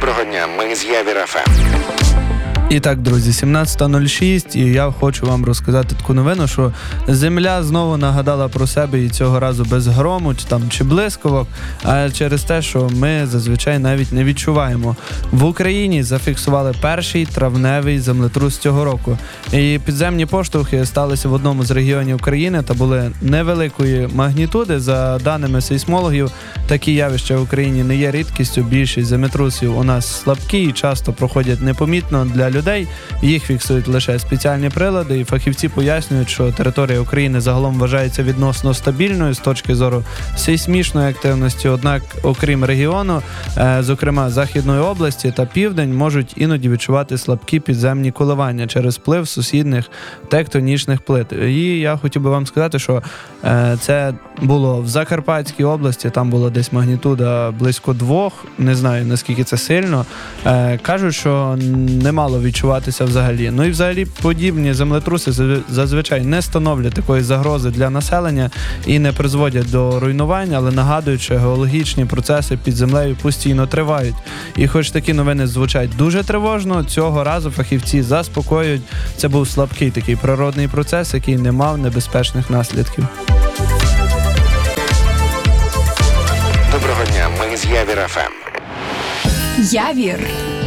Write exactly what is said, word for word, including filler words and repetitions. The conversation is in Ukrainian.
Доброго дня, ми з Явір еф ем. І так, друзі, сімнадцята нуль шість, і я хочу вам розказати таку новину, що Земля знову нагадала про себе, і цього разу без грому чи, там, чи блискавок, а через те, що ми зазвичай навіть не відчуваємо. В Україні зафіксували перший травневий землетрус цього року. І підземні поштовхи сталися в одному з регіонів країни та були невеликої магнітуди. За даними сейсмологів, такі явища в Україні не є рідкістю. Більшість землетрусів у нас слабкі і часто проходять непомітно для людей. Їх фіксують лише спеціальні прилади, і фахівці пояснюють, що територія України загалом вважається відносно стабільною з точки зору сейсмічної активності. Однак, окрім регіону, зокрема Західної області та Південь, можуть іноді відчувати слабкі підземні коливання через вплив сусідних тектонічних плит. І я хотів би вам сказати, що це було в Закарпатській області, там була десь магнітуда близько двох, не знаю наскільки це сильно. Кажуть, що немало відчуватися взагалі. Ну і взагалі подібні землетруси зазвичай не становлять такої загрози для населення і не призводять до руйнувань, але нагадують, що геологічні процеси під землею постійно тривають. І хоч такі новини звучать дуже тривожно, цього разу фахівці заспокоюють, це був слабкий такий природний процес, який не мав небезпечних наслідків. Доброго дня, ми з Явір еф ем. Явір